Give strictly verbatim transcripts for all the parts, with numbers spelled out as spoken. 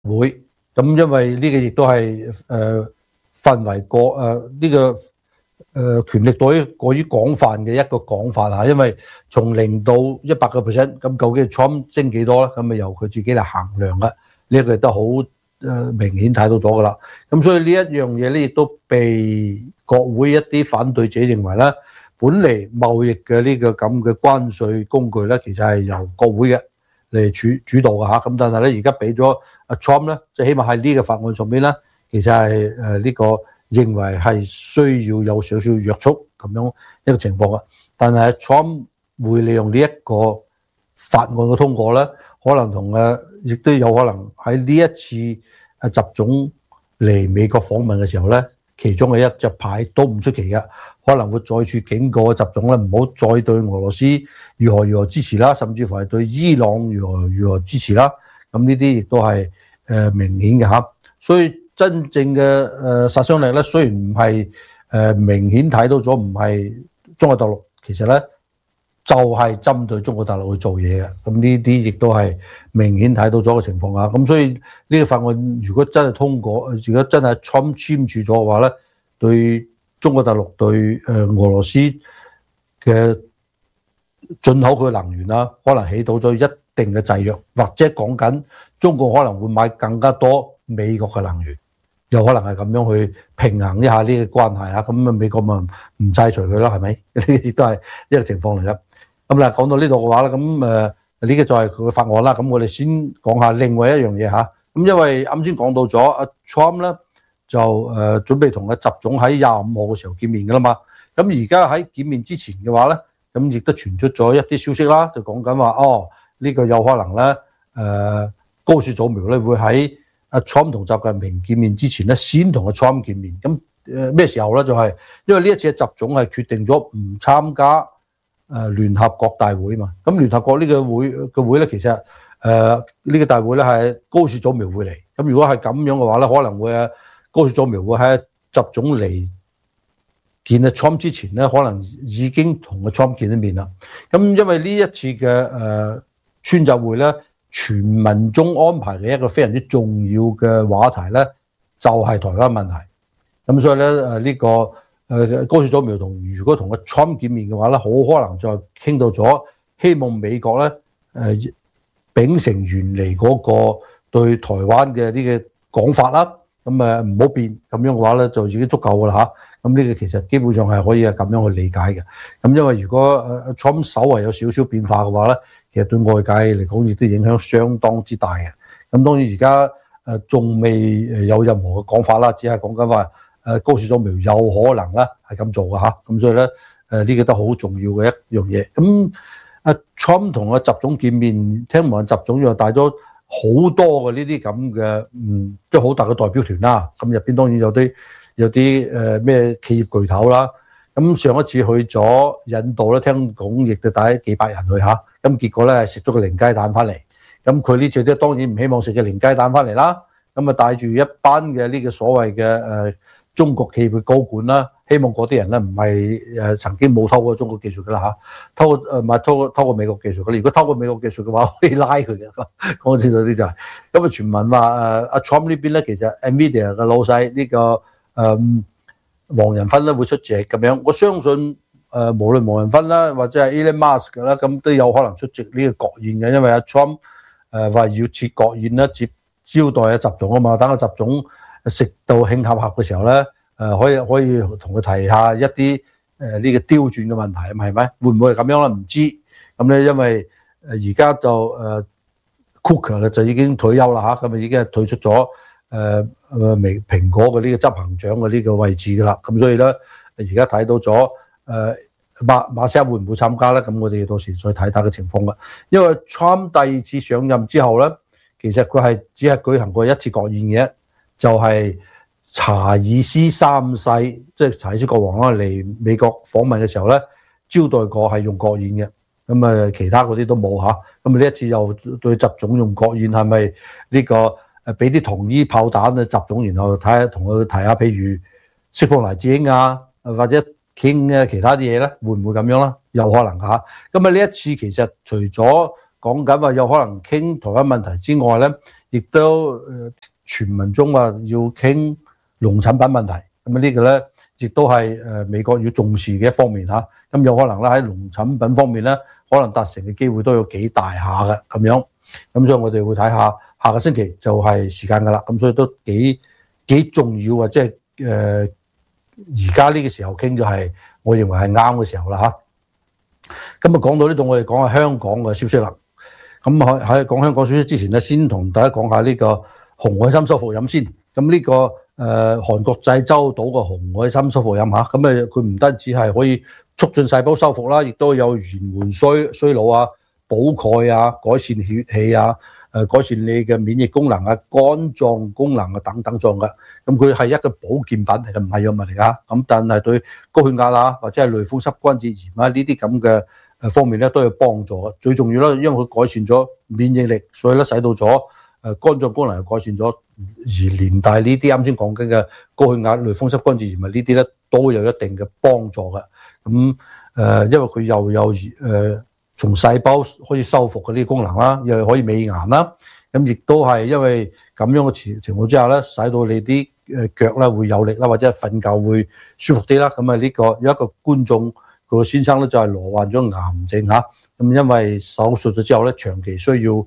會。咁因為呢個亦都係誒範圍過誒呢、呃這個誒、呃、權力過於過於廣泛嘅一個講法嚇，因為從零到一百個 percent， 咁究竟 Trump 升幾多咧？咁咪由佢自己嚟衡量嘅，呢、這、一個都好誒明顯睇到咗噶啦。咁所以呢一樣嘢咧，亦都被國會一啲反對者認為咧，本嚟貿易嘅呢個咁嘅關稅工具咧，其實係由國會嘅嚟主主導嘅嚇。咁但係咧，而家俾咗阿 Trump 咧，即係起碼喺呢個法案上邊咧，其實係誒呢個認為係需要有少少約束咁樣一個情況啊。但係 Trump 會利用呢一個法案嘅通過咧，可能同誒亦都有可能喺呢一次誒習總嚟美國訪問嘅時候咧，其中嘅一隻牌都唔出奇嘅，可能會再次警告習總咧，唔好再對俄羅斯如何如何支持啦，甚至乎係對伊朗如何如何支持啦。咁呢啲亦都係誒明顯嘅嚇。所以真正嘅誒殺傷力咧，雖然唔係誒明顯睇到咗，唔係中國大陸，其實咧就係針對中國大陸去做嘢嘅。咁呢啲亦都係明顯睇到咗嘅情況啊。咁所以呢個法案如果真係通過，如果真係 Trump 簽署咗嘅話咧，對中國大陸對誒俄羅斯嘅進口佢嘅能源啦，可能起到咗一定嘅制約，或者講緊中國可能會買更加多美國嘅能源，有可能係咁樣去平衡一下呢個關係啊。咁啊，美國咪唔制裁佢啦，係咪？呢亦都係一個情況嚟嘅。咁啦，講到呢度嘅話咧，咁誒呢個就係佢嘅法案啦。咁我哋先講下另外一樣嘢嚇。咁因為啱先講到咗阿 Trump 咧，就誒準備同阿習總喺廿五號嘅時候見面㗎啦嘛。咁而家喺見面之前嘅話咧，咁亦都傳出咗一啲消息啦，就講緊話哦，呢個有可能咧誒高市早苗咧會喺阿 Trump 同習近平見面之前咧，先同阿 Trump 見面。咁誒咩時候咧？就係因為呢一次習總係決定咗唔參加誒聯合國大會嘛。咁聯合國呢個會嘅會咧，其實誒呢個大會咧係高市早苗會嚟。咁如果係咁樣嘅話咧，可能會高市早苗會喺習總嚟見阿 Trump 之前咧，可能已經同阿 Trump 見咗面啦。咁因為呢一次嘅誒川習會咧，全文中安排嘅一個非常之重要嘅話題咧，就係台灣問題。咁所以咧誒呢個誒高市早苗同如果同阿 Trump 見面嘅話咧，好可能就傾到咗希望美國咧誒秉承原嚟嗰個對台灣嘅呢個講法啦。咁誒唔好變，咁樣嘅話咧就已經足夠㗎啦嚇。咁呢個其實基本上係可以係咁樣去理解嘅。咁因為如果誒 Trump 稍為有少少變化嘅話咧，其實對外界嚟講亦都影響相當之大嘅。咁當然而家誒仲未誒有任何嘅講法啦，只係講緊話誒高市早苗有可能咧係咁做嘅嚇。咁所以咧誒呢個都好重要嘅一樣嘢。咁阿 Trump 同阿習總見面，聽聞習總又帶咗好多嘅呢啲咁嘅，嗯，即係好大嘅代表團啦。咁入邊當然有啲有啲誒咩企業巨頭啦。咁上一次去咗印度咧，聽講亦都帶幾百人去嚇。咁結果咧係食咗個零雞蛋翻嚟。咁佢呢次咧當然唔希望食嘅零雞蛋翻嚟啦。咁啊帶住一班嘅呢個所謂嘅誒中國企業嘅高管啦，希望嗰啲人咧唔係誒曾經冇偷過中國技術噶啦嚇，偷過誒唔係偷過偷過美國技術嘅。如果偷過美國技術嘅話，可以拉佢嘅。講清楚啲就係、是，咁啊傳聞話誒阿 Trump 呢邊咧，其實 Nvidia 嘅老細呢、這個誒、嗯、黃仁勳咧會出席咁樣。我相信誒、呃、無論黃仁勳啦，或者係 Elon Musk 啦，咁都有可能出席呢個國宴嘅，因為阿 Trump 誒話要設國宴啦，接招待阿習總啊嘛，等阿習總食到興合合嘅時候咧，誒可以可以同佢提下一啲誒呢個刁鑽嘅問題啊嘛，係咪？會唔會係咁樣咧？唔知咁咧，因為誒而家就誒 Cook 咧就已經退休啦嚇，咁啊已經係退出咗誒誒微蘋果嘅呢個執行長嘅呢個位置噶啦，咁所以咧而家睇到咗誒馬馬斯克會唔會參加咧？咁我哋到時再睇睇嘅情況啦。因為 Trump 第二次上任之後咧，其實佢係只係舉行過一次國宴嘅，就係、是、查爾斯三世，即係查爾斯國王啦嚟美國訪問嘅時候咧，招待過係用國宴嘅。咁啊，其他嗰啲都冇嚇。咁啊，呢一次又對習總用國宴，係咪呢個誒俾啲糖衣炮彈啊？習總然後睇下同佢提下，譬如釋放黎智英啊，或者傾嘅其他啲嘢咧，會唔會咁樣啦？有可能嚇。咁啊，呢一次其實除咗講緊話有可能傾台灣問題之外咧，亦都誒傳聞中話要傾農產品問題。咁啊呢個咧亦都係誒美國要重視嘅一方面嚇。咁有可能咧喺農產品方面咧，可能達成嘅機會都有幾大下嘅咁樣。咁所以我哋會睇下下個星期就係時間噶啦。咁所以都幾幾重要啊！即係誒而家呢個時候傾就係我認為係啱嘅時候啦嚇。咁啊講到呢度，我哋講下香港嘅消息啦。咁喺喺講香港消息之前咧，先同大家講下呢個紅海參修復飲先。咁呢、這個誒、呃、韓國濟州島嘅紅海參修復飲嚇，咁啊佢唔單止係可以促進細胞修復啦，亦都有延緩衰衰老啊、補鈣啊、改善血氣啊、誒改善你嘅免疫功能啊、肝臟功能啊等等狀嘅。咁佢係一個保健品嚟嘅，唔係藥物嚟㗎。咁但係對高血壓啊，或者係類風濕關節炎啊呢啲咁嘅誒方面咧都有幫助嘅。最重要啦，因為佢改善咗免疫力，所以咧使到咗誒肝臟功能又改善咗，而連帶呢啲啱先講緊嘅高血壓、類風濕關節炎啊呢啲咧都有一定嘅幫助嘅。咁誒，因為佢又有誒從細胞可以修復嘅呢個功能啦，又可以美顏啦。咁亦都係因為咁樣嘅情情況之下咧，使到你啲誒腳咧會有力啦，或者係瞓覺會舒服啲啦。咁啊呢個有一個觀眾佢個先生咧就係罹患咗癌症嚇，咁因為手術咗之後咧，長期需要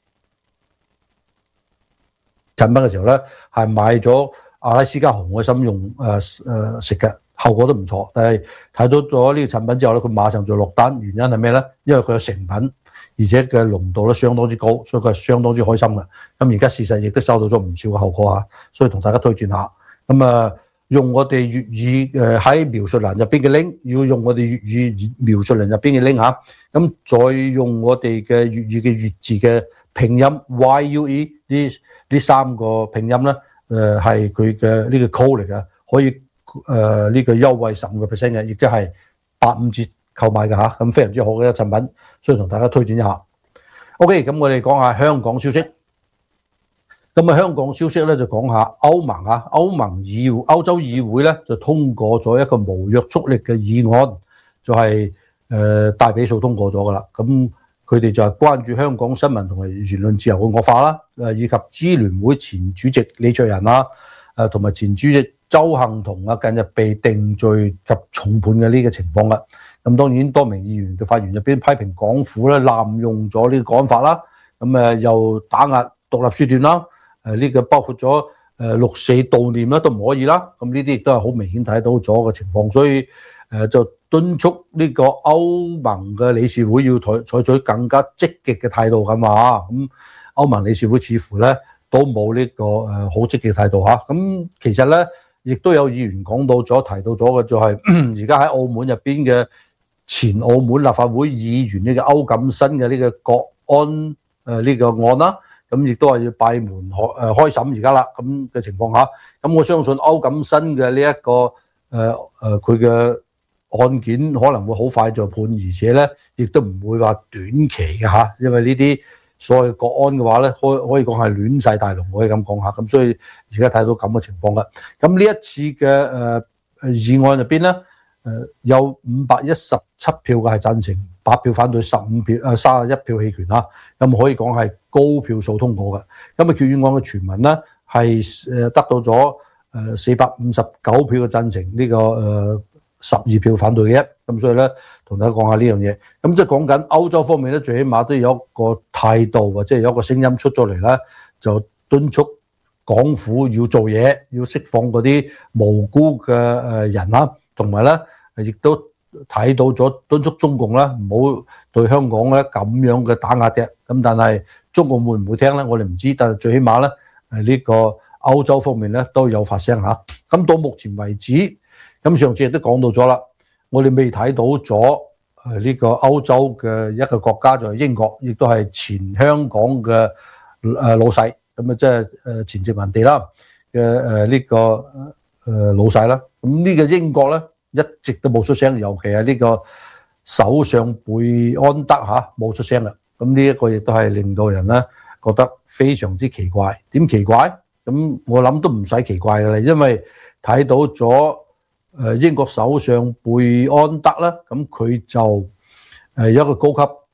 產品嘅時候咧，係買咗阿拉斯加紅海參用誒誒食嘅，效果都唔錯。但係睇到咗呢個產品之後咧，佢馬上就落單，原因係咩咧？因為佢有成品，而且嘅濃度咧相當之高，所以佢係相當之開心嘅。咁而家事實亦都收到咗唔少嘅效果嚇，所以同大家推薦下。咁啊，用我哋粵語誒喺描述欄入邊嘅 link，要用我哋粵語描述欄入邊嘅 link 嚇，咁再用我哋嘅粵語嘅粵字嘅拼音 Y U E 呢呢三個拼音咧，誒係佢嘅呢個 code 嚟嘅，可以誒呢、呃這個優惠十五個 percent 嘅，亦即係八五折購買嘅嚇，咁非常之好嘅一產品，所以同大家推薦一下。OK， 咁我哋講下香港消息。咁啊，香港消息咧就講下歐盟啊，歐盟議歐洲議會咧就通過咗一個無約束力嘅議案，就係、是、誒、呃、大比數通過咗噶啦。咁佢哋就係關注香港新聞同埋言論自由嘅惡化啦，誒以及支聯會前主席李卓人啊，誒同埋前主席鄒幸彤啊，近日被定罪及重判嘅呢個情況啦。咁當然多名議員嘅發言入邊批評港府咧濫用咗呢個國安法啦，咁誒又打壓獨立書店啦。誒呢個包括咗誒六四悼念啦，都唔可以啦。咁呢啲亦都係好明顯睇到咗嘅情況，所以誒就敦促呢個歐盟嘅理事會要採採取更加積極嘅態度咁話。咁歐盟理事會似乎咧都冇呢個誒好積極嘅態度嚇。咁其實咧亦都有議員講到咗提到咗嘅就係而家喺澳門入邊嘅前澳門立法會議員呢個歐錦新嘅呢個國安誒呢個案啦。咁亦都係要閉門開誒開審而家啦，咁嘅情況下，咁我相信歐錦新嘅呢一個誒誒佢嘅案件可能會好快就判，而且咧亦都唔會話短期嘅嚇，因為呢啲所謂國安嘅話咧，可可以講係亂世大龍，可以咁講下。咁所以而家睇到咁嘅情況嘅。咁呢一次嘅誒誒議案入邊咧，誒有五百一十七票嘅係贊成，八票反對，十五票誒三十一票棄權嚇，咁可以講係高票數通過嘅。咁啊決議案嘅全文咧係誒得到咗誒四百五十九票嘅贊成，呢、這個誒十二票反對嘅啫。咁所以咧同大家講下呢樣嘢。咁即係講緊歐洲方面咧，最起碼都有一個態度或者有一個聲音出咗嚟啦，就敦促港府要做嘢，要釋放嗰啲無辜嘅誒人啦，同埋咧亦都睇到咗敦促中共啦，唔好對香港咧咁樣嘅打壓嘅。咁但係中共會唔會聽咧？我哋唔知。但係最起碼咧，誒呢個歐洲方面咧都有發聲嚇。咁到目前為止，咁上次亦都講到咗啦，我哋未睇到咗誒呢個歐洲嘅一個國家就係英國，亦都係前香港嘅誒老細，咁啊即係誒前殖民地啦嘅誒呢個誒老細啦。咁呢個英國咧，一直都冇出聲，尤其係呢個首相貝安德嚇冇出聲啦。咁呢一個亦都係令到人咧覺得非常之奇怪。點奇怪？咁我諗都唔使奇怪嘅啦，因為睇到咗誒英國首相貝安德啦，咁佢就誒有一個高級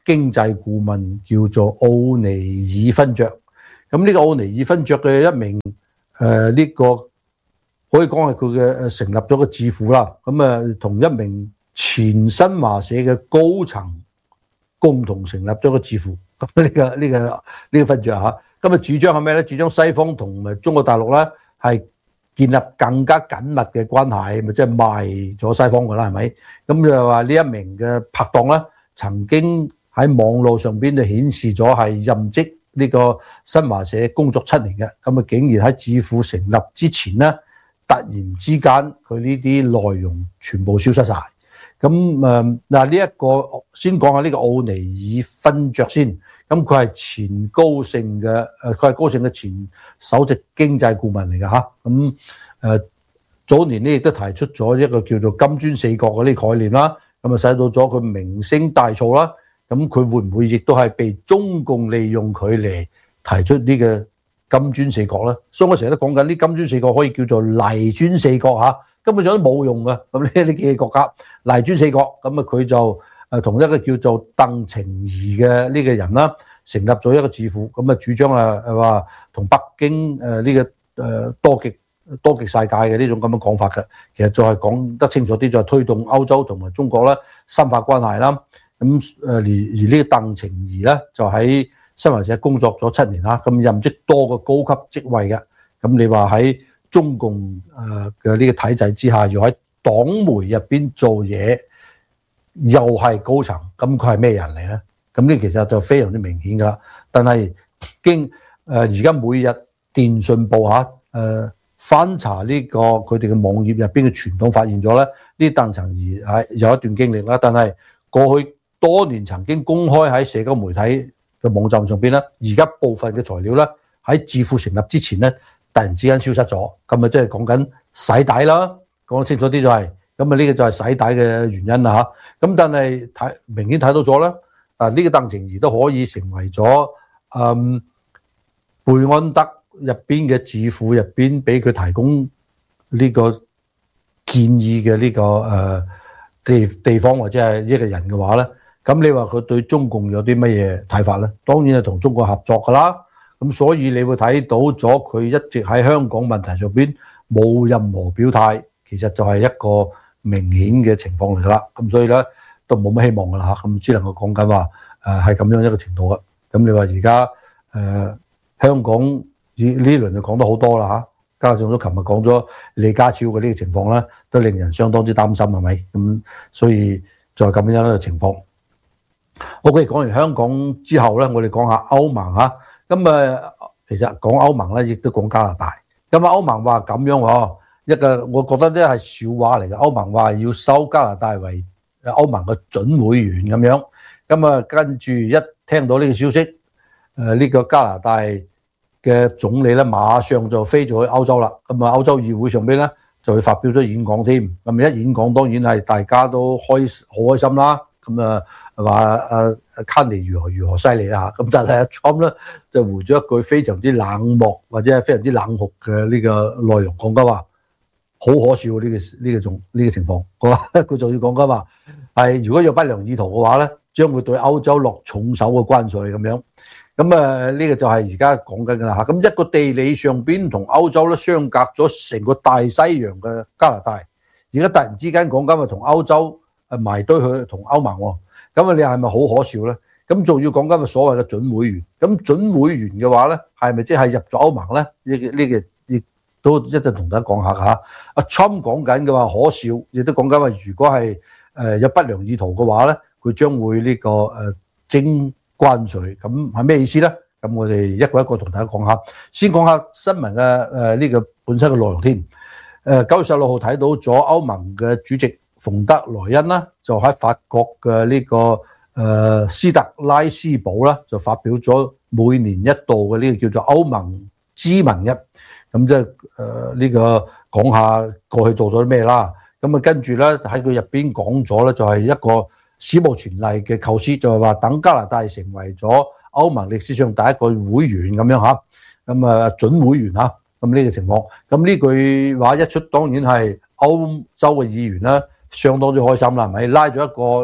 經濟顧問叫做奧尼爾勳爵。咁呢個奧尼爾勳爵嘅一名誒呢、呃這個可以講係佢嘅成立咗個智庫啦。咁啊同一名前新華社嘅高層共同成立咗個智庫。咁呢個呢、這個呢、這個勳爵嚇，咁啊主張係咩咧？主張西方同埋中國大陸咧係建立更加緊密嘅關係，咪即係賣咗西方㗎啦，係咪？咁就話呢一名嘅拍檔咧，曾經喺網絡上邊就顯示咗係任職呢個新華社工作七年嘅，咁啊竟然喺智庫成立之前咧，突然之間佢呢啲內容全部消失晒。咁誒嗱呢一個先講下呢個奧尼爾勳爵先，咁佢係前高盛嘅誒，佢係高盛嘅前首席經濟顧問嚟嘅嚇。咁誒早年呢亦都提出咗一個叫做金磚四國嗰啲概念啦，咁啊使到咗佢名聲大噪啦。咁佢會唔會亦都係被中共利用佢嚟提出呢個金磚四國咧？所以我成日都講緊呢金磚四國可以叫做泥磚四國嚇。根本上都冇用嘅，咁呢呢幾個國家泥磚四國，咁啊佢就誒同一個叫做鄧程頤嘅呢個人啦，成立咗一個智庫，咁啊主張啊係話同北京誒呢個誒多極多極世界嘅呢種咁嘅講法嘅，其實就係講得清楚啲，就係推動歐洲同埋中國啦深化關係啦。咁誒而而呢個鄧程頤咧就喺新華社工作咗七年啦，咁任職多個高級職位嘅，咁你話喺中共誒嘅呢個體制之下，要喺黨媒入邊做嘢，又係高層，咁佢係咩人嚟咧？咁呢其實就非常之明顯噶啦。但係經誒而家每日電訊報嚇誒翻查呢個佢哋嘅網頁入邊嘅傳統，發現咗咧呢鄧程頤係有一段經歷啦。但係過去多年曾經公開喺社交媒體嘅網站上邊咧，而家部分嘅材料咧喺智庫成立之前咧，突然之間消失咗，咁啊即係講緊洗底啦，講得清楚啲就係，咁啊呢個就係洗底嘅原因啦嚇。咁但係睇明顯睇到咗啦，啊呢個鄧程頤都可以成為咗嗯貝安德入邊嘅智庫入邊俾佢提供呢個建議嘅呢個誒地地方或者係一個人嘅話咧，咁你話佢對中共有啲乜嘢睇法咧？當然係同中國合作噶啦。咁所以你會睇到咗佢一直喺香港問題上邊冇任何表態，其實就係一個明顯嘅情況嚟啦。咁所以咧都冇乜希望噶啦嚇，咁只能夠講緊話誒係咁樣一個程度嘅。咁你話而家誒香港呢輪就講得好多啦嚇，加上咗琴日講咗李家超嘅呢個情況咧，都令人相當之擔心係咪？咁所以就係咁樣一個情況。OK，講完香港之後咧，我哋講下歐盟嚇。咁啊，其實講歐盟咧，亦都講加拿大。咁啊，歐盟話咁樣喎，一個我覺得呢係笑話嚟嘅。歐盟話要收加拿大為歐盟嘅準會員咁樣。咁啊，跟住一聽到呢個消息，誒、這、呢個加拿大嘅總理咧，馬上就飛咗去歐洲啦。咁啊，歐洲議會上邊咧就去發表咗演講添。咁一演講當然係大家都開好開心啦。咁啊話啊卡尼如何如何犀利啦嚇，咁但係阿 Trump 咧就回咗一句非常之冷漠或者係非常之冷酷嘅呢個內容，講緊話好可笑呢、呢個呢、呢個仲呢、呢個情況，佢仲要講緊話係如果有不良意圖嘅話咧，將會對歐洲落重手嘅關稅咁樣。咁啊呢個就係而家講緊㗎啦嚇。咁一個地理上邊同歐洲咧相隔咗成個大西洋嘅加拿大，而家突然之間講緊話同歐洲誒埋堆去同歐盟喎，咁啊你係咪好可笑咧？咁仲要講緊個所謂嘅準會員，咁準會員嘅話咧，係咪即係入咗歐盟咧？呢呢個亦都一陣同大家講下嚇。阿 Trump 講緊嘅話可笑，亦都講緊話如果係誒有不良意圖嘅話咧，佢將會呢個誒徵關稅，咁係咩意思咧？咁我哋一個一個同大家講下，先講下新聞嘅誒呢個本身嘅內容添。誒九月十六號睇到咗歐盟嘅主席馮德萊恩啦，就喺法國嘅呢個誒斯特拉斯堡啦，就發表咗每年一度嘅呢個叫做歐盟之文嘅，咁即係誒呢個講下過去做咗啲咩啦。咁啊跟住咧喺佢入邊講咗咧，就係一個史無前例嘅構思，就係話等加拿大成為咗歐盟歷史上第一個會員咁樣嚇，咁啊準會員嚇，咁呢個情況，咁呢句話一出，當然係歐洲嘅議員啦，相當之開心啦，係咪拉咗一個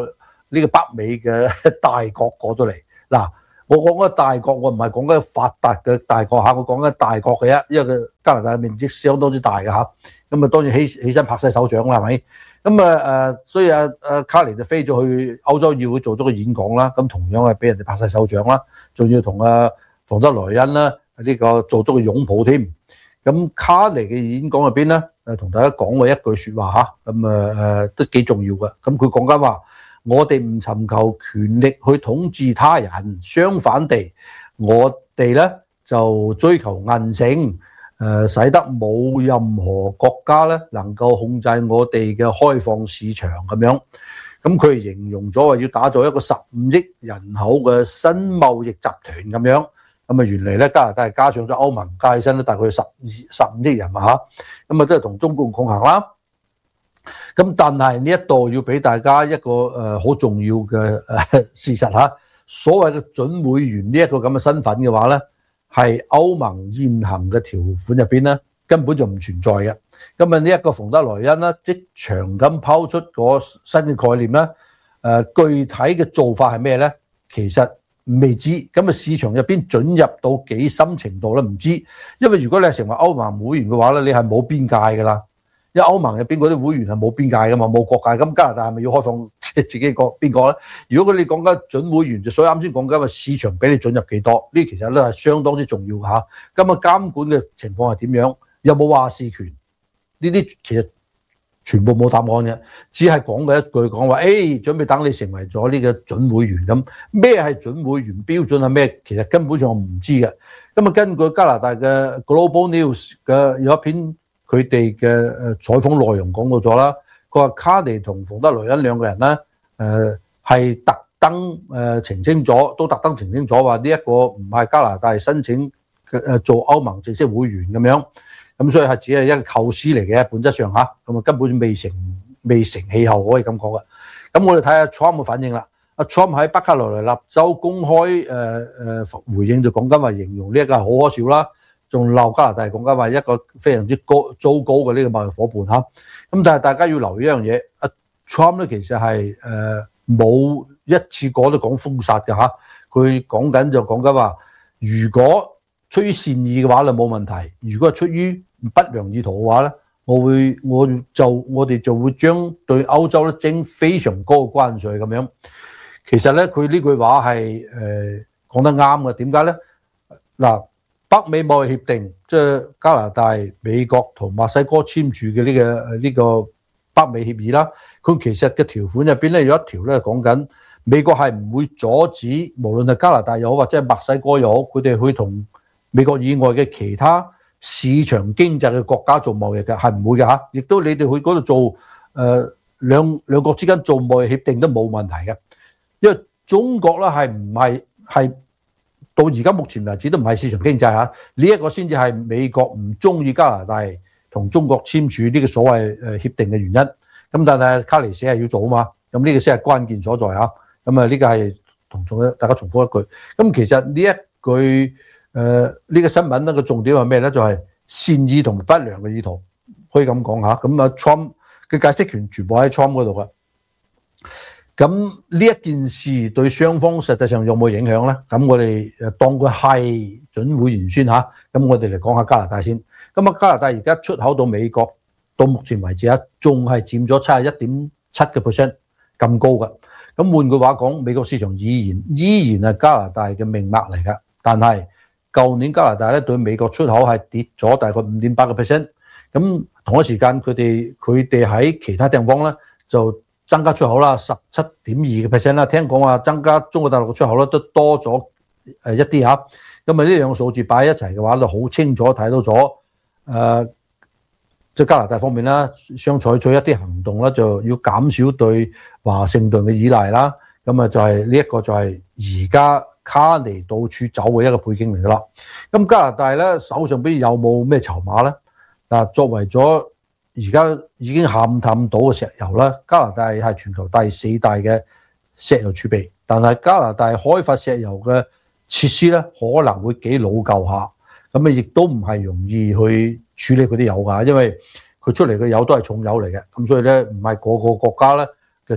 呢個北美嘅大國過咗嚟。嗱，我講嘅大國，我唔係講緊發達嘅大國嚇，我講緊大國嘅啫，因為佢加拿大嘅面積相當之大嘅嚇。咁啊當然起起身拍晒手掌啦，係咪？咁啊誒，所以啊啊卡尼就飛咗去歐洲議會做咗個演講啦，咁同樣係俾人哋拍晒手掌啦，仲要同啊馮德萊恩啦呢個做咗個擁抱添。咁卡尼嘅演講入邊咧，誒同大家講過一句説話嚇，咁啊誒都幾重要嘅。咁佢講緊話，我哋唔尋求權力去統治他人，相反地，我哋咧就追求韌性。誒，使得冇任何國家咧能夠控制我哋嘅開放市場咁樣。咁佢形容咗話要打造一個十五億人口嘅新貿易集團咁樣。咁啊，原嚟咧加拿大係加上咗歐盟加起身咧，大概十十五億人啊嚇。咁啊，都係同中共抗衡啦。咁但係呢一度要俾大家一個誒好重要嘅誒事實嚇，所謂嘅準會員呢一個咁嘅身份嘅話咧，係歐盟現行嘅條款入邊咧，根本就唔存在嘅。咁啊，呢一個馮德萊恩咧，即場咁拋出個新嘅概念咧，誒具體嘅做法係咩咧？其實未知。咁啊，市場入邊準入到幾深程度咧？唔知。因為如果你係成為歐盟會員嘅話咧，你係冇邊界噶啦。因為歐盟入邊嗰啲會員係冇邊界噶嘛，冇國界。咁加拿大係咪要開放即係自己國邊個咧？如果佢哋講緊準會員，就所以啱先講緊嘅市場俾你准入幾多？呢其實咧係相當之重要嚇。咁啊，監管嘅情況係點樣？有冇話事權？呢啲其實全部冇答案嘅，只係講嘅一句講話，誒、哎、準備等你成為咗呢個準會員咁。咩係準會員標準係咩？其實根本上我唔知嘅。咁啊，根據加拿大嘅 Global News 嘅有一篇佢哋嘅誒採訪內容講到咗啦。佢話卡尼同馮德萊恩兩個人咧，誒係特登誒澄清咗，都特登澄清咗話呢一個唔係加拿大申請誒做歐盟正式會員咁樣。咁所以係只係一個構思嚟嘅，本質上嚇，咁啊根本未成未成氣候可以咁講嘅。咁我哋睇下 Trump 嘅反應啦。阿 Trump 喺北卡羅來納州公開誒誒回應就講緊話，形容呢一個係好可笑啦，仲鬧加拿大講緊話一個非常之高糟糕嘅呢個貿易夥伴嚇。咁但係大家要留意一樣嘢，阿 Trump 咧其實係誒冇一次過都講封殺嘅嚇。佢講緊就講緊話，如果出於善意嘅話咧冇問題，如果係出於不良意圖嘅話咧，我會我就我哋就會將對歐洲咧徵非常高嘅關稅咁樣。其實咧佢呢句話係誒講得啱嘅。點解咧？嗱，北美貿易協定即係加拿大、美國同墨西哥簽署嘅呢個呢個北美協議啦。佢其實嘅條款入邊咧有一條咧講緊美國係唔會阻止無論係加拿大又好或者係墨西哥又好，佢哋去同美國以外嘅其他市場經濟嘅國家做貿易嘅，係唔會嘅嚇。亦都你哋去嗰度做誒、呃、兩兩國之間做貿易協定都冇問題嘅，因為中國咧係唔係係到而家目前為止都唔係市場經濟嚇。呢一個先至係美國唔中意加拿大同中國簽署呢個所謂誒協定嘅原因。咁但係卡尼寫係要做啊嘛，咁呢個先係關鍵所在嚇。咁啊呢個係同重大家重複一句。咁其實呢一句誒呢、這個新聞咧個重點係咩咧？就係、是、善意同不良嘅意圖，可以咁講下。咁啊 Trump 嘅解釋權全部喺 Trump 嗰度嘅。咁呢一件事對雙方實際上有冇影響咧？咁我哋誒當佢係準會員先嚇。咁我哋嚟講下加拿大先。咁啊加拿大而家出口到美國到目前為止啊，仲係佔咗七十一點七個 percent 咁高嘅。咁換句話講，美國市場依然依然係加拿大嘅命脈嚟㗎。但係舊年加拿大咧對美國出口係跌咗大概五點八個 percent， 咁同一時間佢哋佢哋喺其他地方咧就增加出口啦，十七點二個 percent 啦。聽講話增加中國大陸嘅出口咧都多咗誒一啲嚇。咁啊呢兩個數字擺喺一齊嘅話，就好清楚睇到咗誒，即係加拿大方面啦，想採取一啲行動啦，就要減少對華盛頓嘅依賴啦。咁啊就係呢一個就係而家卡尼到處走嘅一個背景嚟噶啦。咁加拿大咧手上邊有冇咩籌碼咧？嗱，作為咗而家已經勘探到嘅石油啦，加拿大係全球第四大嘅石油儲備，但係加拿大開發石油嘅設施咧可能會幾老舊下，咁啊亦都唔係容易去處理佢啲油噶，因為佢出嚟嘅油都係重油嚟嘅，咁所以咧唔係個個國家咧嘅設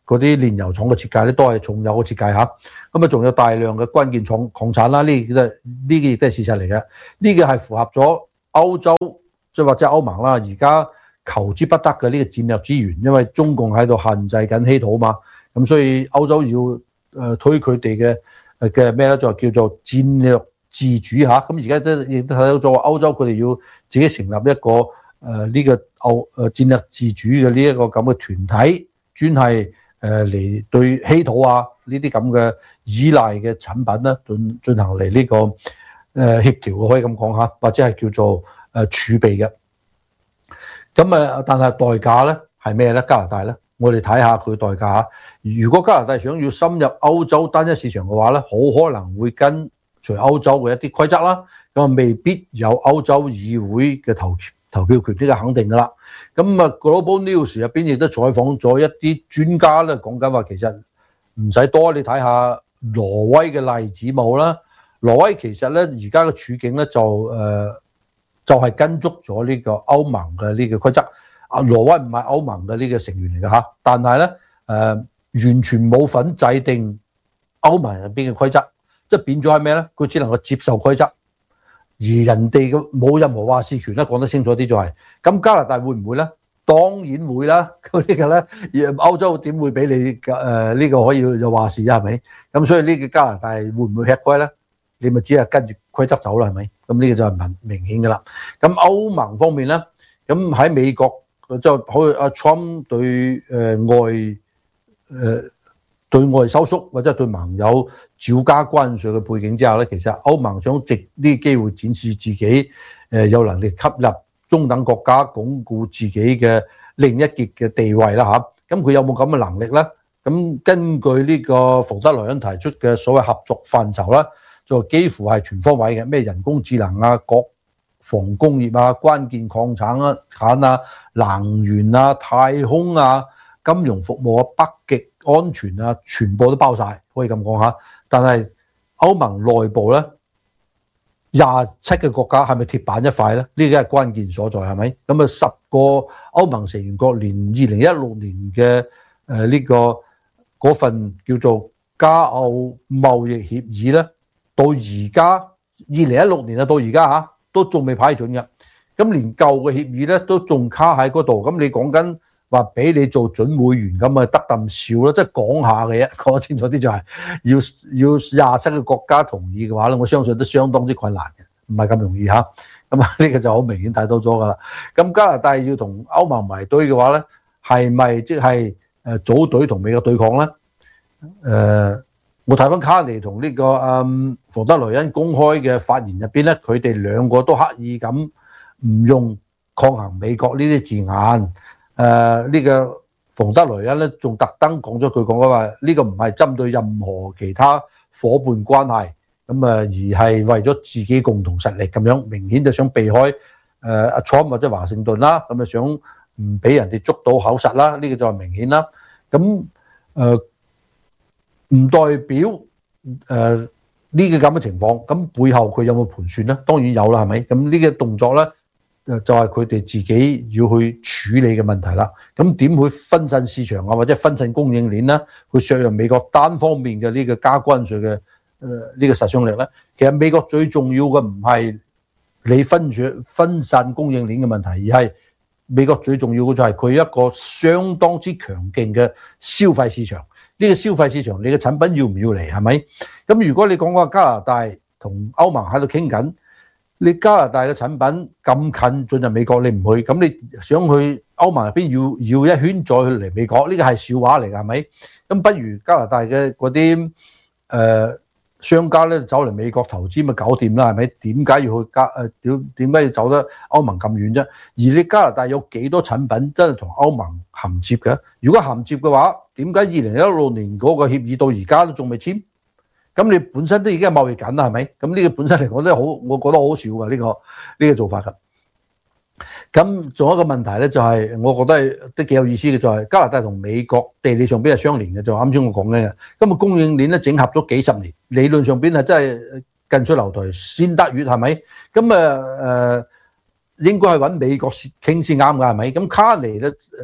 嗰啲煉油廠嘅設計咧，都係重油嘅設計嚇。咁啊，仲有大量嘅關鍵礦礦產啦，呢啲都係呢啲亦都係事實嚟嘅。呢個係符合咗歐洲即係或者歐盟啦，而家求之不得嘅呢個戰略資源，因為中共喺度限制緊稀土嘛，咁所以歐洲要誒推佢哋嘅誒嘅咩咧，就叫做戰略自主嚇。咁而家都亦都睇到咗歐洲佢哋要自己成立一個誒呢個歐誒戰略自主嘅呢一個咁嘅團體，專係誒嚟對稀土啊呢啲咁嘅依賴嘅產品咧進進行嚟呢個誒協調，可以咁講嚇，或者係叫做誒儲備嘅。咁啊，但係代價咧係咩咧？加拿大咧，我哋睇下佢代價嚇。如果加拿大想要深入歐洲單一市場嘅話咧，好可能會跟隨歐洲嘅一啲規則啦。咁啊，未必有歐洲議會嘅投投票權，呢個肯定噶啦。咁啊 ，Global News 入邊亦都採訪咗一啲專家咧，講緊話其實唔使多，你睇下挪威嘅例子冇啦。挪威其實咧而家嘅處境咧就誒。呃就係跟足咗呢個歐盟嘅呢個規則。啊，挪威唔係歐盟嘅呢個成員嚟嘅嚇，但係咧誒完全冇份制定歐盟入邊嘅規則，即係變咗係咩咧？佢只能夠接受規則，而人哋嘅冇任何話事權啦。講得清楚啲就係、是，咁加拿大會唔會咧？當然會啦。咁呢個咧，歐洲點會俾你誒呢、呃這個可以有話事啊？係咪？咁所以呢個加拿大會唔會吃虧咧？你咪只係跟住規則走啦，係咪？咁呢個就係明明顯㗎啦。咁歐盟方面咧，咁喺美國就好似阿 Trump 對誒外誒對外收縮或者對盟友照加關稅嘅背景之下咧，其實歐盟想藉呢個機會展示自己誒有能力吸納中等國家，鞏固自己嘅另一截嘅地位啦嚇。咁佢有冇咁嘅能力咧？咁根據呢個馮德萊恩提出嘅所謂合作範疇啦，就幾乎係全方位嘅，咩人工智能啊、國防工業啊、關鍵礦產啊、產啊、能源啊、太空啊、金融服務啊、北極安全啊，全部都包晒，可以咁講下。但係歐盟內部咧，廿七個國家係咪鐵板一塊咧？呢個係關鍵所在，係咪？咁啊，十個歐盟成員國連二零一六年嘅誒呢個嗰份叫做加歐貿易協議咧，到而家二零一六年啊，到而家嚇都仲未批准嘅。咁連舊嘅協議咧都仲卡喺嗰度。咁你講緊話俾你做準會員咁啊，得啖笑啦，即係講下嘅啫。講清楚啲就係要要廿七個國家同意嘅話咧，我相信都相當之困難嘅，唔係咁容易嚇。咁啊，呢個就好明顯睇到咗噶啦。咁加拿大要同歐盟埋堆嘅話咧，係咪即係誒組隊同美國對抗咧？誒、呃。我睇翻卡尼同呢個嗯馮德萊恩公開嘅發言入邊咧，佢哋兩個都刻意咁唔用抗衡美國呢啲字眼。誒、呃、呢、這個馮德萊恩咧仲特登講咗句講話，呢、這個唔係針對任何其他伙伴關係，咁啊而係為咗自己共同實力咁樣，明顯就想避開誒阿 Trump 或者華盛頓啦，咁啊想唔俾人哋捉到口實啦，呢、這個就係明顯啦。咁誒。呃唔代表誒呢、呃這個咁嘅情況，咁背後佢有冇盤算咧？當然有啦，係咪？咁呢個動作咧，就係佢哋自己要去處理嘅問題啦。咁點會分散市場啊，或者分散供應鏈咧？去削弱美國單方面嘅呢個加關稅嘅誒呢個實傷力咧？其實美國最重要嘅唔係你分住分散供應鏈嘅問題，而係美國最重要嘅就係佢一個相當之強勁嘅消費市場。呢個消費市場，你嘅產品要唔要嚟？係咪？咁如果你講話加拿大同歐盟喺度傾緊，你加拿大嘅產品咁近進入美國，你唔去，咁你想去歐盟入邊要要一圈再去嚟美國，呢個係笑話嚟㗎，係咪？咁不如加拿大嘅嗰啲誒商家咧走嚟美國投資咪搞掂啦，係咪？點解要去加誒？點點解要走得歐盟咁遠啫？而你加拿大有幾多產品真係同歐盟銜接嘅？如果銜接嘅話，點解二零一六年嗰個協議到而家都仲未簽？咁你本身都已經係貿易緊啦，係咪？咁呢個本身嚟講都好，我覺得好少㗎呢個呢個做法㗎。咁仲有一個問題咧，就係我覺得係都幾有意思嘅，就係加拿大同美國地理上邊係相連嘅，就啱先我講嘅。咁啊供應鏈咧整合咗幾十年，理論上邊係真係近水樓台先得月，係咪？咁啊誒應該係揾美國傾先啱㗎，係咪？咁卡尼咧誒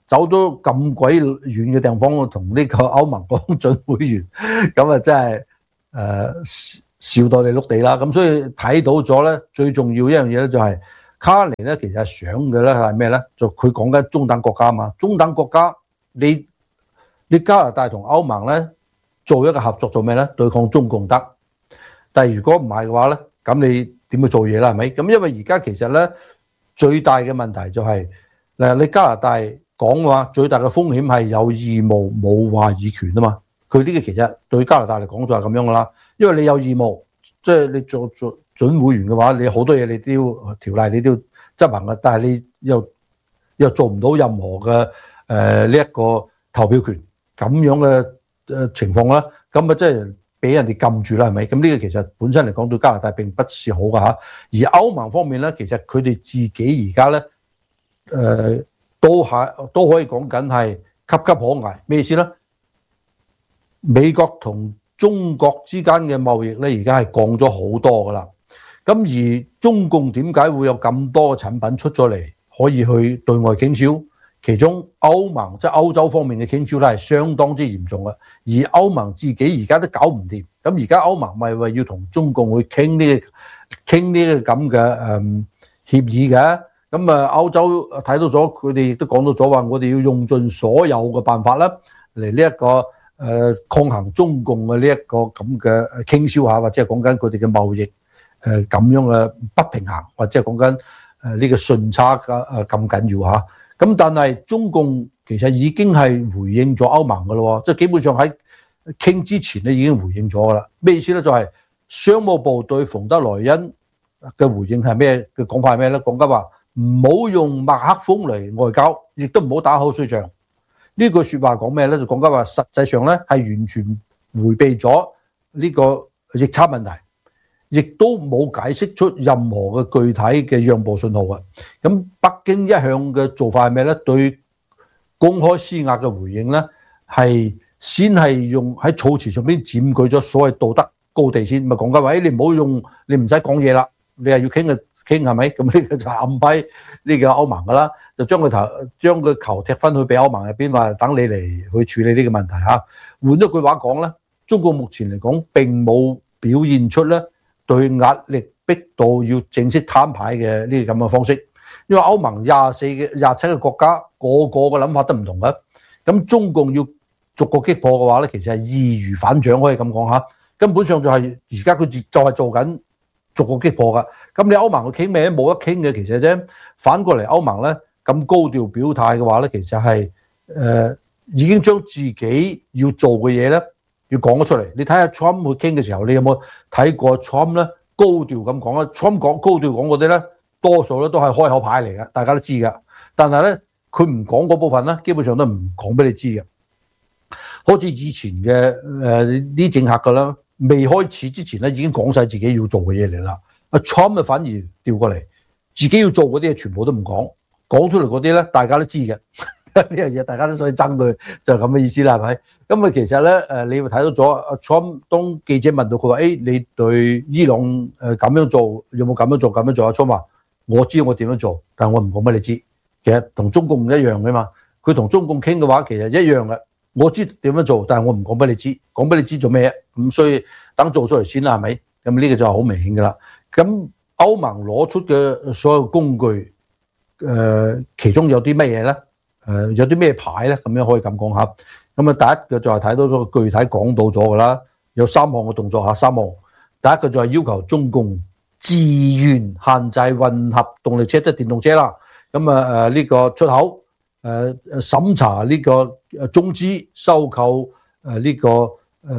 走到咁鬼遠嘅地方，同呢個歐盟講準會員，咁啊真係誒、呃、笑到你碌地啦。咁所以睇到咗咧，最重要一樣嘢咧就係卡尼咧，其實係想嘅咧係咩咧？就佢講緊中等國家嘛，中等國家你你加拿大同歐盟咧做一個合作做咩咧？對抗中共得，但係如果唔係嘅話咧，咁你點去做嘢啦？係咪？咁因為而家其實咧最大嘅問題就係嗱，你加拿大講話最大嘅風險係有義務冇話語權啊嘛。佢呢個其實對加拿大嚟講就係咁樣噶啦，因為你有義務，即係你做做準會員嘅話，你好多嘢你都要條例你都要執行嘅，但係你又又做唔到任何嘅誒呢一個投票權咁樣嘅誒情況啦，咁啊即係俾人哋撳住啦，係咪？咁呢個其實本身嚟講對加拿大並不是好噶嚇。而歐盟方面咧，其實佢哋自己而家咧誒都係都可以講緊係岌岌可危，咩意思咧？美國同中國之間嘅貿易咧，而家係降咗好多噶啦。咁而中共點解會有咁多嘅產品出咗嚟，可以去對外傾銷？其中歐盟即係歐洲方面嘅傾銷咧係相當之嚴重嘅，而歐盟自己而家都搞唔掂。咁而家歐盟咪話要同中共去傾呢傾呢個咁嘅誒協議嘅。咁啊歐洲睇到咗，佢哋亦都講到咗話，我哋要用盡所有嘅辦法啦，嚟呢一個。誒、呃、抗衡中共嘅呢一個咁嘅傾銷下，或者係講緊佢哋嘅貿易誒咁、呃、樣嘅不平衡，或者係講緊誒呢個順差嘅誒咁緊要嚇。咁但係中共其實已經係回應咗歐盟嘅咯，即係基本上喺傾之前咧已經回應咗㗎啦。咩意思咧？就係、是、商務部對馮德萊恩嘅回應係咩嘅講法係咩咧？講緊話唔好用麥克風嚟外交，亦都唔好打口水仗。呢句説話講咩咧？就講緊話實際上咧係完全迴避咗呢個逆差問題，亦都冇解釋出任何嘅具體嘅讓步信號嘅。咁北京一向嘅做法係咩咧？對公開施壓嘅回應咧，係先係用喺措辭上邊佔據咗所謂道德高地先，咪講緊話誒，你唔好用，你唔使講嘢啦，你係要傾嘅。傾係咪？咁呢個就暗批呢個歐盟噶啦，就將個頭將個球踢翻去俾歐盟入邊，話等你嚟去處理呢個問題嚇。換咗句話講咧，中國目前嚟講並冇表現出咧對壓力逼到要正式攤牌嘅呢個咁嘅方式，因為歐盟廿四嘅廿七個國家個個嘅諗法都唔同嘅。咁中共要逐個擊破嘅話咧，其實係易如反掌，可以咁講嚇。根本上就係而家佢就係做緊。逐個擊破㗎，咁你歐盟去傾咩？冇得傾嘅其實啫。反過嚟歐盟咧咁高調表態嘅話咧，其實係誒、呃、已經將自己要做嘅嘢咧要講咗出嚟。你睇下 Trump 去傾嘅時候，你有冇睇過 Trump 咧高調咁講啊 ？Trump 講高調講嗰啲咧，多數咧都係開口牌嚟嘅，大家都知㗎。但係咧佢唔講嗰部分咧，基本上都唔講俾你知嘅。好似以前嘅誒啲政客㗎啦。未開始之前咧，已經講晒自己要做嘅嘢嚟啦。阿 Trump 反而調過嚟，自己要做嗰啲嘢全部都唔講，講出嚟嗰啲咧，大家都知嘅呢樣嘢，大家都所以憎佢就係咁嘅意思啦，係咪？咁啊，其實咧誒，你會睇到咗阿 Trump 當記者問到佢話：誒、欸，你對伊朗誒咁樣做有冇咁樣做咁樣做？阿 Trump 話：我知我點樣做，但係我唔講俾你知。其實同中共唔一樣嘅嘛，佢同中共傾嘅話，其實一樣嘅。我知點樣做，但係我唔講俾你知，講俾你知做咩？咁所以等做出嚟先啦，係咪？咁呢個就係好明顯噶啦。咁歐盟攞出嘅所有工具，誒、呃，其中有啲乜嘢咧？誒、呃，有啲咩牌咧？咁樣可以咁講下。咁啊，第一個就係睇到咗具體講到咗噶啦，有三項嘅動作嚇，三項。第一個就係要求中共自願限制混合動力車，即係電動車啦。咁啊誒呢個出口。誒誒審查呢個誒中資收購誒呢個誒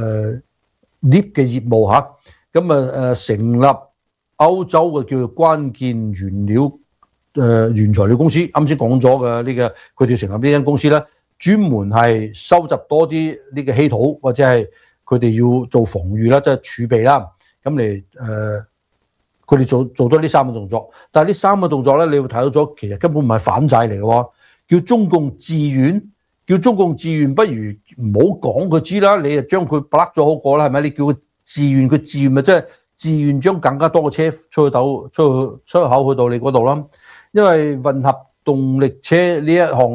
lift 嘅業務嚇，咁啊誒成立歐洲嘅叫做關鍵原料誒原材料公司，啱先講咗嘅呢個佢哋成立呢間公司咧，專門係收集多啲呢個稀土或者係佢哋要做防禦啦，即係儲備啦，咁嚟誒佢哋做做咗呢三個動作，但係呢三個動作咧，你會睇到咗其實根本唔係反制嚟嘅喎。叫中共自願，叫中共自願，不如唔好講佢知啦，你就將佢 block 咗好過啦，係咪？你叫佢自願，佢自願咪即係自願將更加多嘅車出去到出去出口去到你嗰度啦。因為混合動力車呢一項咧，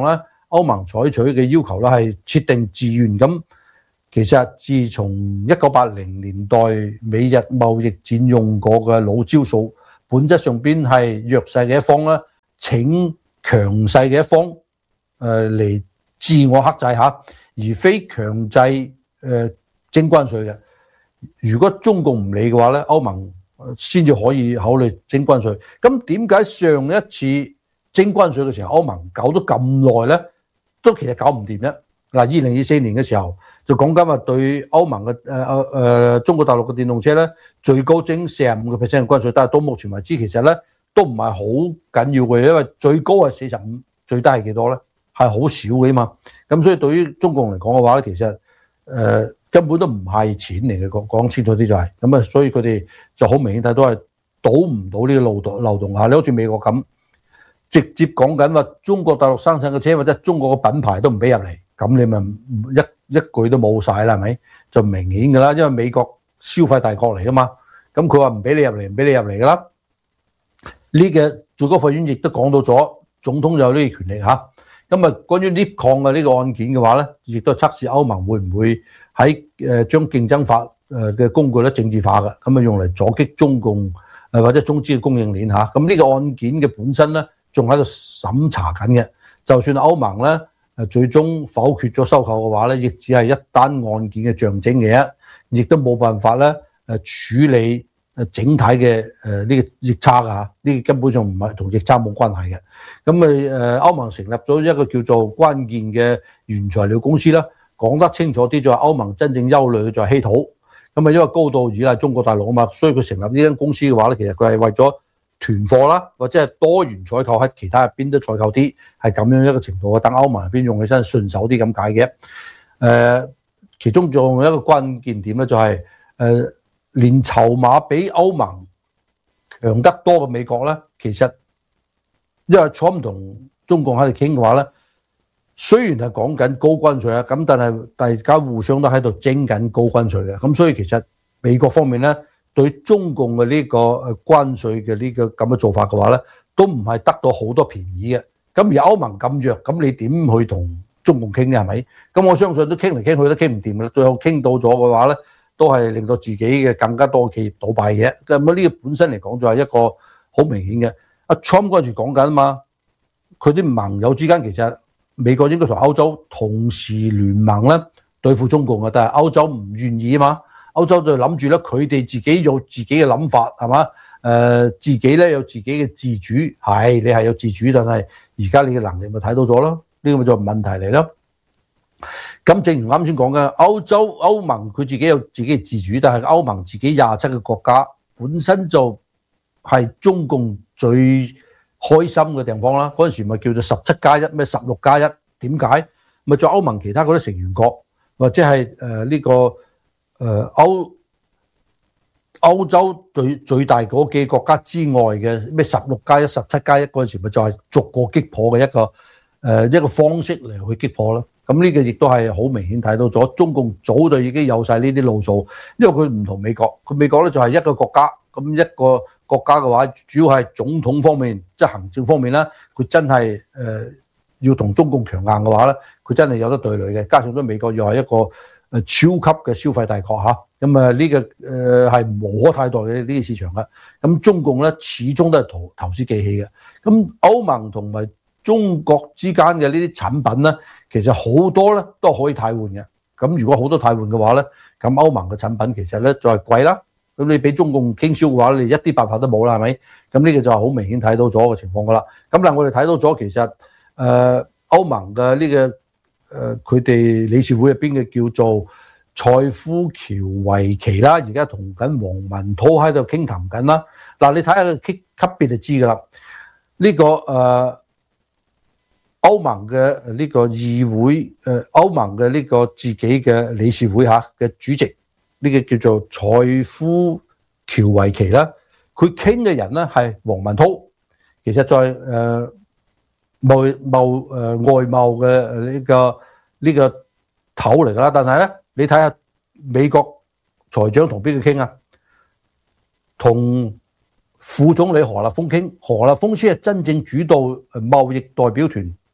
歐盟採取嘅要求咧係設定自願咁。其實自從一九八零年代美日貿易戰用過嘅老招數，本質上邊係弱勢嘅一方咧請強勢嘅一方誒嚟、呃、自我克制嚇，而非強制誒徵關稅嘅。如果中共唔理嘅話咧，歐盟先至可以考慮徵關稅。咁點解上一次徵關稅嘅時候，歐盟搞咗咁耐咧，都其實搞唔掂啫？嗱，二零二四年嘅時候就講緊話對歐盟嘅誒誒誒中國大陸嘅電動車咧，最高徵四十五個 percent 嘅關稅，但係到目前為止其實咧都唔係好緊要嘅，因為最高係四十五，最低係幾多咧？係好少嘅嘛。咁所以對於中共嚟講嘅話咧，其實誒、呃、根本都唔係錢嚟嘅，講講清楚啲就係咁啊。所以佢哋就好明顯睇到係堵唔到呢個漏洞漏洞啊！你好似美國咁，直接講緊話中國大陸生產嘅車或者中國嘅品牌都唔俾入嚟。咁你咪一一句都冇晒啦，係咪？就明顯㗎啦，因為美國消費大國嚟㗎嘛。咁佢話唔俾你入嚟，唔俾你入嚟㗎啦。呢個最高法院亦都講到咗，總統有呢個權力嚇。咁啊，關於鎳礦嘅呢個案件嘅話咧，亦都測試歐盟會唔會喺誒將競爭法誒嘅工具咧政治化嘅，咁啊用嚟阻擊中共誒或者中資嘅供應鏈嚇。咁呢個案件嘅本身咧，仲喺度審查緊嘅。就算歐盟咧，誒最終否決咗收購嘅話咧，亦只係一單案件嘅象徵嘅啫，亦都冇辦法咧誒處理誒整體嘅誒呢個逆差㗎嚇，呢個根本上唔係同逆差冇關係嘅。咁咪誒歐盟成立咗一個叫做關鍵嘅原材料公司啦，講得清楚啲就係歐盟真正憂慮嘅就係稀土。咁啊因為高度依賴中國大陸啊嘛，所以佢成立呢間公司嘅話咧，其實佢係為咗囤貨啦，或者係多元採購，喺其他入邊都採購啲，係咁樣一個程度啊。等歐盟入邊用起身順手啲咁解嘅。誒、呃，其中仲有一個關鍵點咧、就是，就係誒連籌碼比歐盟強得多嘅美國咧，其實因為川普同中共喺度傾嘅話咧，雖然係講緊高關稅啊，咁但係大家互相都喺度徵緊高關稅嘅，咁所以其實美國方面咧，對中共嘅呢個誒關稅嘅呢個咁嘅做法嘅話咧，都唔係得到好多便宜嘅。咁而歐盟咁弱，咁你點去同中共傾咧？係咪？咁我相信都傾嚟傾去都傾唔掂嘅啦。最後傾到咗嘅話咧，都係令到自己嘅更加多嘅企業倒閉嘅。咁呢個本身嚟講就係一個好明顯嘅。阿 Trump 嗰陣時講緊啊嘛，佢啲盟友之間其實美國應該同歐洲同時聯盟咧對付中共嘅，但係歐洲唔願意啊嘛。歐洲就諗住咧，佢哋自己有自己嘅諗法，係嘛？誒、呃，自己咧有自己嘅自主，係你係有自主，但係而家你嘅能力咪睇到咗咯？呢個咪就係問題嚟咯。咁正如啱先講嘅，歐洲歐盟佢自己有自己嘅自主，但係歐盟自己廿七個國家本身就係中共最開心嘅地方啦。嗰陣時咪叫做十七加一咩十六加一？點解？咪做歐盟其他嗰啲成員國或者係誒呢個？誒歐歐洲對最大嗰幾個國家之外嘅咩十六加一、十七加一嗰陣時，咪就係逐個擊破嘅一個誒、呃、一個方式嚟去擊破咯。咁呢個亦都係好明顯睇到咗，中共早就已經有晒呢啲路數，因為佢唔同美國，佢美國咧就係一個國家，咁一個國家嘅話，主要係總統方面，即係行政方面啦，佢真係誒、呃、要同中共強硬嘅話咧，佢真係有得對壘嘅。加上咗美國又係一個誒超級嘅消費大國嚇，咁啊呢個誒係無可替代嘅呢個市場嘅。咁中共咧始終都係投投鼠忌器嘅。咁歐盟同埋中國之間嘅呢啲產品咧，其實好多咧都可以替換嘅。咁如果好多替換嘅話咧，咁歐盟嘅產品其實咧就係貴啦。咁你俾中共傾銷嘅話，你一啲辦法都冇啦，係咪？咁呢個就係好明顯睇到咗嘅情況噶啦。咁嗱，我哋睇到咗其實誒、呃、歐盟嘅呢、這個。誒佢哋理事會入邊嘅叫做塞夫喬維奇啦，而家同緊黃文濤喺度傾談緊啦。嗱，你睇下個級級別就知噶啦。呢、這個誒、呃、歐盟嘅呢個議會誒、呃、歐盟嘅呢個自己嘅理事會嚇嘅主席，呢、這個叫做塞夫喬維奇啦。佢傾嘅人咧係黃文濤，其實在誒。呃貿貿誒外貿嘅呢個呢個頭嚟㗎啦，但係咧你睇下美國財長同邊個傾啊？同副總理何立峰傾，何立峰先係真正主導貿易代表團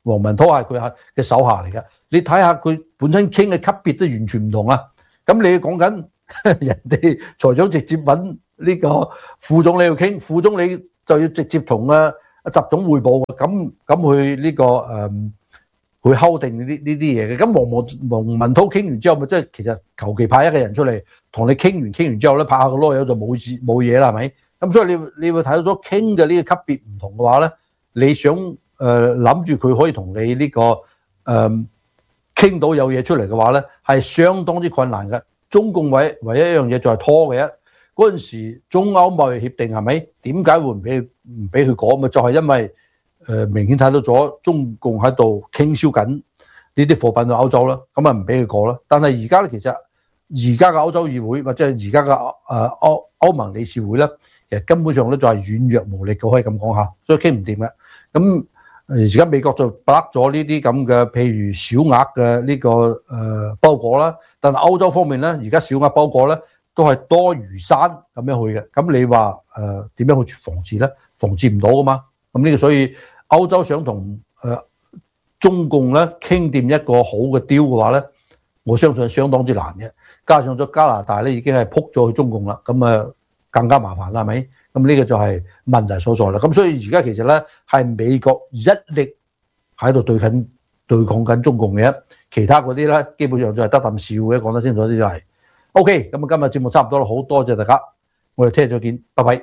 黃文濤係佢嘅手下嚟嘅。你睇下佢本身傾嘅級別都完全唔同啊。咁你講緊人哋財長直接揾呢個副總理去傾，副總理就要直接同啊習總匯報，咁咁去呢個誒去敲定呢啲呢啲嘢嘅。咁黃文黃文濤傾完之後，咪即係其實求其派一個人出嚟同你傾完，傾完之後咧拍下個囉柚就冇事冇嘢啦，係咪？咁所以你你會睇到咗傾嘅呢個級別唔同嘅話咧，你想誒諗住佢可以同你呢個誒傾到有嘢出嚟嘅話咧，係相當之困難嘅。中共唯唯一一樣嘢就係拖嘅。嗰陣時中歐貿易協定係咪？點解會唔俾唔俾佢講？咪就係因為誒明顯睇到咗中共喺度傾銷緊呢啲貨品到歐洲啦，咁啊唔俾佢過啦。但係而家咧，其實而家嘅歐洲議會或者係而家嘅誒歐歐盟理事會咧，其實根本上咧就係軟弱無力嘅，可以咁講下，所以傾唔掂嘅。咁而家美國就甩咗呢啲咁嘅，譬如小額嘅呢個誒包裹啦。但係歐洲方面咧，而家小額包裹咧都係多如山咁樣去嘅。咁你話誒點樣去防治咧？防治唔到噶嘛。咁呢個所以歐洲想同誒、呃、中共咧傾掂一個好嘅 deal 嘅話咧，我相信相當之難嘅。加上咗加拿大咧已經係撲咗去中共啦，咁啊更加麻煩啦，係咪？咁呢個就係問題所在啦。咁所以而家其實咧係美國一力喺度對緊對抗緊中共嘅，其他嗰啲咧基本上就係得啖笑嘅。講得清楚啲就係 OK。咁啊今日節目差唔多啦，好多謝大家，我哋聽日再見，拜拜。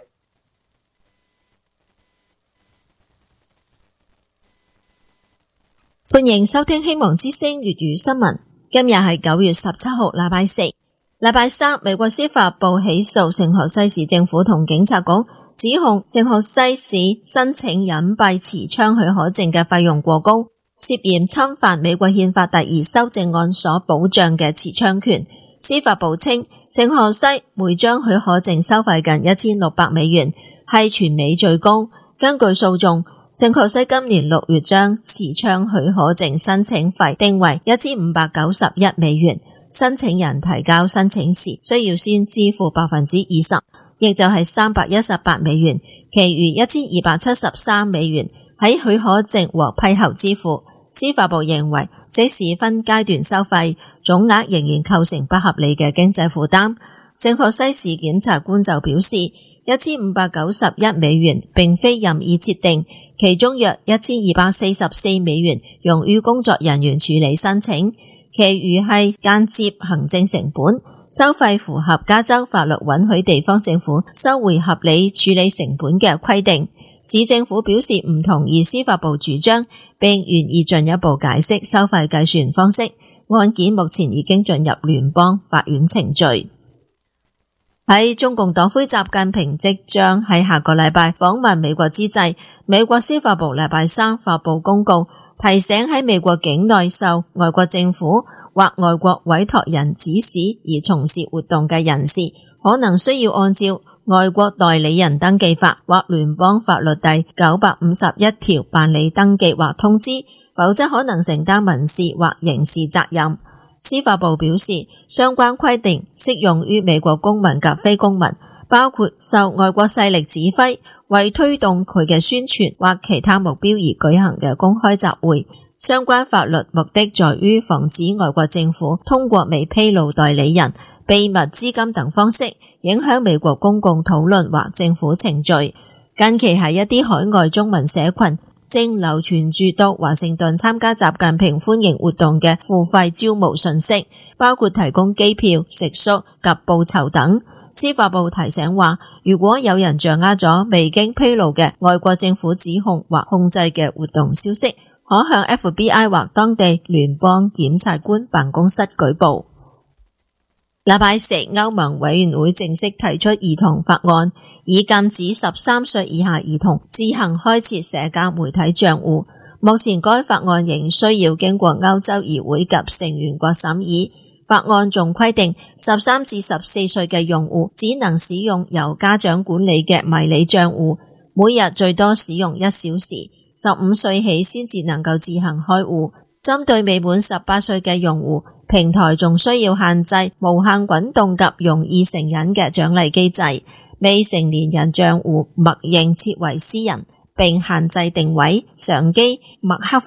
歡迎收聽希望之聲粵語新聞。今日係九月十七號，禮拜四。禮拜三，美國司法部起訴聖荷西市政府同警察局，指控聖荷西市申請隱蔽持槍許可證嘅費用過高，涉嫌侵犯美國憲法第二修正案所保障嘅持槍權。司法部稱，聖荷西每張許可證收費近一千六百美元，係全美最高。根據訴訟，聖荷西今年六月將持槍許可證申請費定為一千五百九十一美元。申請人提交申請時需要先支付百分之二十，亦就係三百一十八美元，其餘一千二百七十三美元喺許可證獲批後支付。司法部認為，即使分階段收費，總額仍然構成不合理嘅經濟負擔。聖荷西市檢察官就表示，一千五百九十一美元並非任意設定，其中約一千二百四十四美元用於工作人員處理申請，其餘係間接行政成本。收費符合加州法律允許地方政府收回合理處理成本嘅規定。市政府表示唔同意司法部主張，並願意進一步解釋收費計算方式。案件目前已經進入聯邦法院程序。喺中共黨魁習近平即將喺下個禮拜訪問美國之際，美國司法部禮拜三發布公告，提醒喺美國境內受外國政府或外國委託人指使而從事活動嘅人士，可能需要按照外國代理人登記法或聯邦法律第九百五十一條辦理登記或通知，否則可能承擔民事或刑事責任。司法部表示，相關規定適用於美國公民及非公民，包括受外國勢力指揮，為推動佢嘅宣傳或其他目標而舉行嘅公開集會。相關法律目的在於防止外國政府通過未披露代理人、秘密資金等方式影響美國公共討論或政府程序。近期喺一啲海外中文社群正流傳住到華盛頓參加習近平歡迎活動嘅付費招募信息，包括提供機票、食宿及報酬等。司法部提醒話，如果有人掌握咗未經披露嘅外國政府指控或控制嘅活動消息，可向 F B I 或當地聯邦檢察官辦公室舉報。禮拜四，歐盟委員會正式提出兒童法案，以禁止十三歲以下兒童自行開設社交媒體賬戶。目前該法案仍需要經過歐洲議會及成員國審議。法案仲規定，十三至十四歲嘅用戶只能使用由家長管理嘅迷你賬戶，每日最多使用一小時。十五歲起先至能夠自行開戶。針對未滿十八歲嘅用戶，平台仲需要限制無限滾動及容易成癮嘅獎勵機制。未成年人賬戶默認設為私人，並限制定位、相機、麥克風、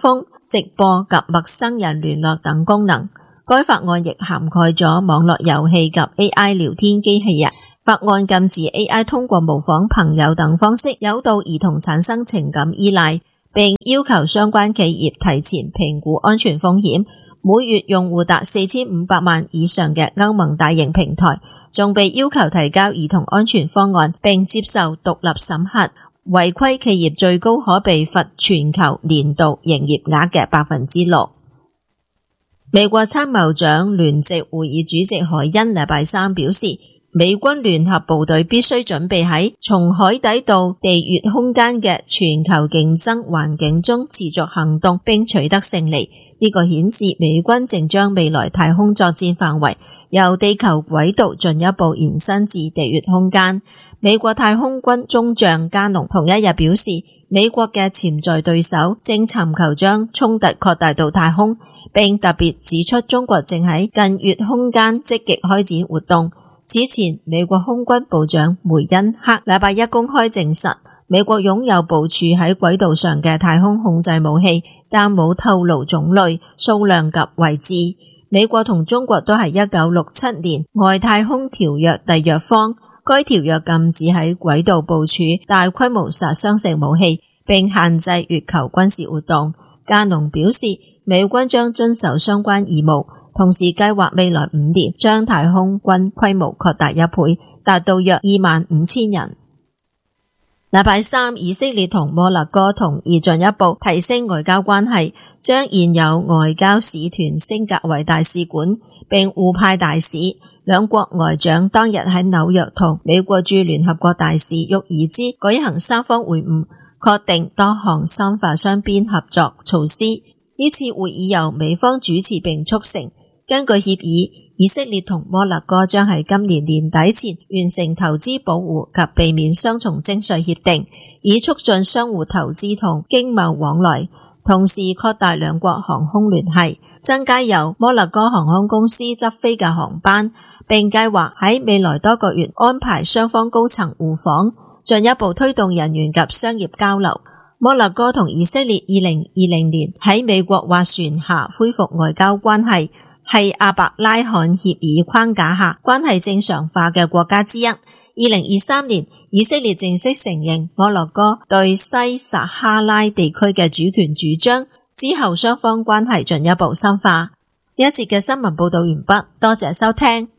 直播及陌生人聯絡等功能。該法案亦涵蓋咗網絡遊戲及 A I 聊天機器人。法案禁止 A I 通過模仿朋友等方式誘導兒童產生情感依賴，並要求相關企業提前評估安全風險。每月用戶達四千五百萬以上嘅歐盟大型平台，仲被要求提交兒童安全方案並接受獨立審核。違規企業最高可被罰全球年度營業額嘅百分之六。美國參謀長聯席會議主席海恩禮拜三表示，美軍聯合部隊必須準備喺從海底到地月空間嘅全球競爭環境中持續行動並取得勝利。呢個顯示美軍正將未來太空作戰範圍由地球軌道進一步延伸至地月空間。美國太空軍中將加農同一日表示，美國嘅潛在對手正尋求將衝突擴大到太空，並特別指出中國正喺近月空間積極開展活動。此前，美國空軍部長梅恩克禮拜一公開證實，美國擁有部署喺軌道上嘅太空控制武器，但冇透露種類、數量及位置。美國同中國都係一九六七年外太空條約締約方，該條約禁止喺軌道部署大規模殺傷性武器，並限制月球軍事活動。加農表示，美軍將遵守相關義務，同時計劃未來五年將太空軍規模擴大一倍，達到約二萬五千人。禮拜三，以色列同摩納哥同意進一步提升外交關係，將現有外交使團升格為大使館，並互派大使。兩國外長當日喺紐約同美國駐聯合國大使沃爾茲舉行三方會晤，確定多項深化雙邊合作措施。呢次會議由美方主持並促成。根據協議，以色列同摩納哥將喺今年年底前完成投資保護及避免雙重徵稅協定，以促進相互投資同經貿往來，同時擴大兩國航空聯繫，增加由摩納哥航空公司執飛嘅航班，並計劃喺未來多個月安排雙方高層互訪，進一步推動人員及商業交流。摩納哥同以色列二零二零年喺美國斡旋下恢復外交關係，係阿伯拉罕協議框架下關係正常化嘅國家之一。二零二三年，以色列正式承認摩納哥對西撒哈拉地區嘅主權主張，之後雙方關係進一步深化。呢一節嘅新聞報道完畢，多謝收聽。